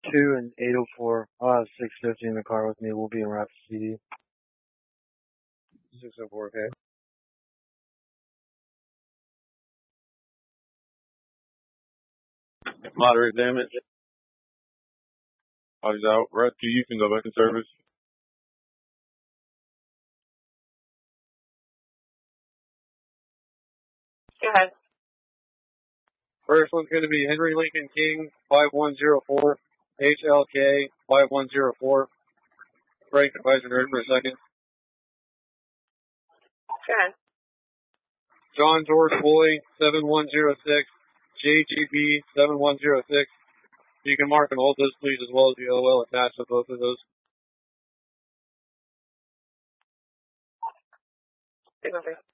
2 and 804. I'll have 650 in the car with me. We'll be in Rapid City. 604, okay. Moderate damage. He's out. Rescue, you can go back in service. Go ahead. First one's going to be Henry Lincoln King, 5104, HLK, 5104. Break advisor heard for a second. Go ahead. John George Boy, 7106, JGB, 7106. You can mark and hold those, please, as well as the LOL attached to both of those. Signal 3.